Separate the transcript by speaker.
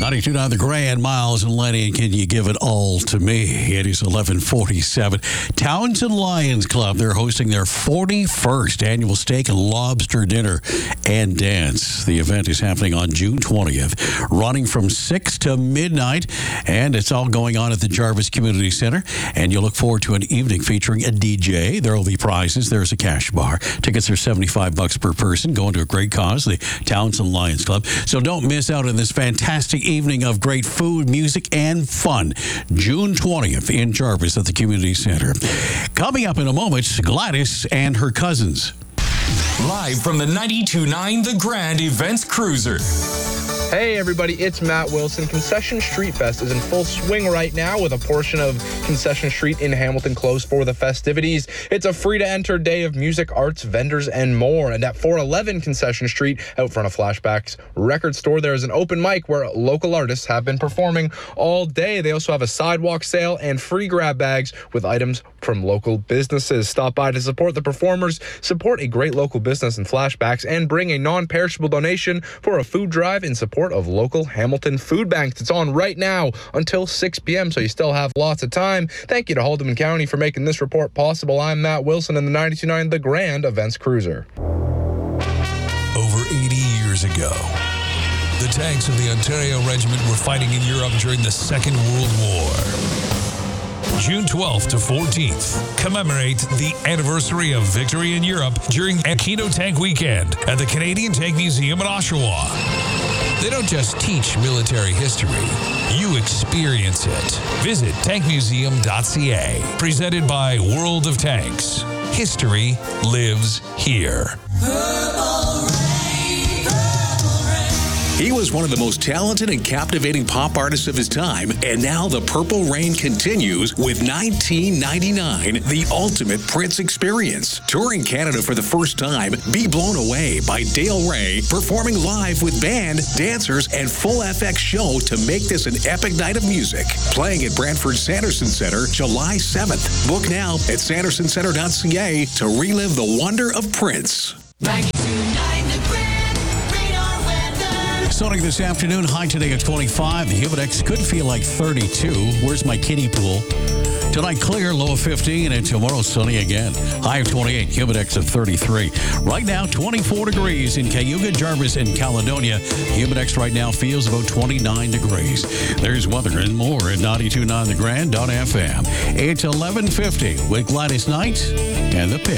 Speaker 1: 92.9 The Grand, Miles and Lenny, and Can You Give It All to Me? It is 11:47. Townsend Lions Club, they're hosting their 41st annual steak and lobster dinner and dance. The event is happening on June 20th, running from 6 to midnight, and it's all going on at the Jarvis Community Center, and you'll look forward to an evening featuring a DJ. There will be prizes. There's a cash bar. Tickets are $75 per person, going to a great cause, the Townsend Lions Club. So don't miss out on this fantastic evening of great food, music, and fun. June 20th in Jarvis at the Community Center. Coming up in a moment, Gladys and her cousins.
Speaker 2: Live from the 92.9 The Grand Events Cruiser.
Speaker 3: Hey everybody, it's Matt Wilson. Concession Street Fest is in full swing right now with a portion of Concession Street in Hamilton closed for the festivities. It's a free-to-enter day of music, arts, vendors, and more. And at 411 Concession Street, out front of Flashback's record store, there is an open mic where local artists have been performing all day. They also have a sidewalk sale and free grab bags with items from local businesses. Stop by to support the performers, support a great local business in Flashbacks, and bring a non-perishable donation for a food drive in support of local Hamilton food banks. It's on right now until 6 p.m., so you still have lots of time. Thank you to Haldimand County for making this report possible. I'm Matt Wilson in the 92.9 The Grand Events Cruiser.
Speaker 4: Over 80 years ago, the tanks of the Ontario Regiment were fighting in Europe during the Second World War. June 12th to 14th, commemorate the anniversary of victory in Europe during Aquino Tank Weekend at the Canadian Tank Museum in Oshawa. They don't just teach military history, you experience it. Visit tankmuseum.ca. Presented by World of Tanks. History lives here.
Speaker 5: He was one of the most talented and captivating pop artists of his time, and now the Purple Rain continues with 1999, the ultimate Prince experience. Touring Canada for the first time, be blown away by Dale Ray performing live with band, dancers, and full FX show to make this an epic night of music. Playing at Brantford Sanderson Center, July 7th. Book now at sandersoncentre.ca to relive the wonder of Prince.
Speaker 6: 92.9 The Grand.
Speaker 1: Sunny this afternoon, high today at 25. The Humidex could feel like 32. Where's my kiddie pool? Tonight clear, low of 15, and tomorrow sunny again. High of 28, Humidex of 33. Right now, 24 degrees in Cayuga, Jarvis, and Caledonia. Humidex right now feels about 29 degrees. There's weather and more at 92.9 TheGrand.fm. It's 11:50 with Gladys Knight and the Pit.